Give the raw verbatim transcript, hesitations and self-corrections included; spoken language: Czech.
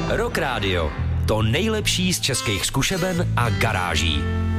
Rock Radio. To nejlepší z českých zkušeben a garáží.